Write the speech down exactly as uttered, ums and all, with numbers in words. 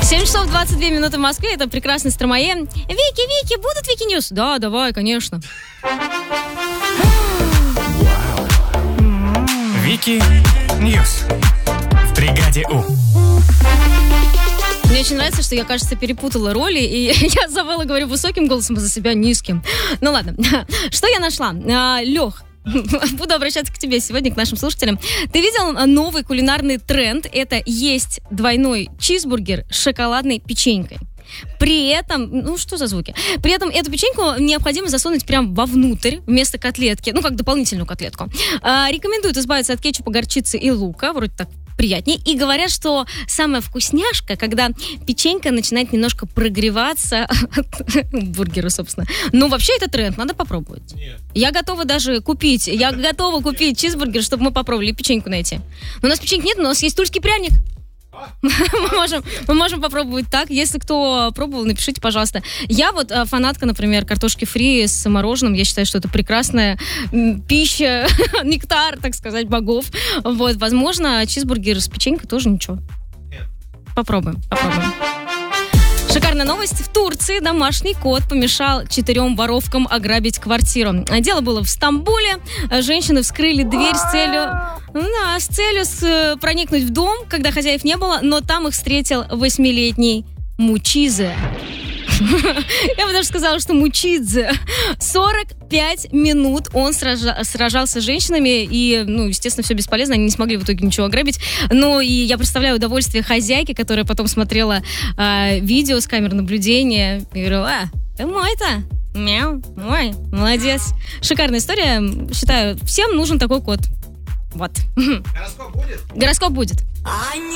семь часов двадцать две минуты в Москве. Это прекрасный Стромае. Вики, Вики, будут Вики Ньюс? Да, давай, конечно. Вики Ньюс в бригаде У. Мне очень нравится, что я, кажется, перепутала роли, и я забыла, говорю высоким голосом, а за себя низким. Ну ладно, что я нашла? А, Лех, буду обращаться к тебе сегодня, к нашим слушателям. Ты видел новый кулинарный тренд? Это есть двойной чизбургер с шоколадной печенькой. При этом, ну что за звуки? При этом эту печеньку необходимо засунуть прям вовнутрь вместо котлетки, ну как дополнительную котлетку. А, рекомендуют избавиться от кетчупа, горчицы и лука, вроде так приятнее. И говорят, что самая вкусняшка, когда печенька начинает немножко прогреваться бургеру, собственно. Ну, вообще, это тренд, надо попробовать. Нет. Я готова даже купить, я готова купить чизбургер, чтобы мы попробовали печеньку найти. Но у нас печеньки нет, но у нас есть тульский пряник. Мы можем, мы можем попробовать так. Если кто пробовал, напишите, пожалуйста. Я вот фанатка, например, картошки фри с мороженым. Я считаю, что это прекрасная пища, нектар, так сказать, богов. Вот, возможно, чизбургер с печенькой тоже ничего. Попробуем, попробуем. Шикарная новость. В Турции домашний кот помешал четырем воровкам ограбить квартиру. Дело было в Стамбуле. Женщины вскрыли дверь с целью, да, с целью с, проникнуть в дом, когда хозяев не было, но там их встретил восьмилетний Мучидзе. Я бы даже сказала, что Мучидзе. сорок пять минут он сража- сражался с женщинами, и, ну, естественно, все бесполезно, они не смогли в итоге ничего ограбить. Ну, и я представляю удовольствие хозяйки, которая потом смотрела э, видео с камер наблюдения, и говорила: а, ты мой-то? Мяу, мой, молодец. Шикарная история. Считаю, всем нужен такой кот. Вот. Гороскоп будет? Гороскоп будет.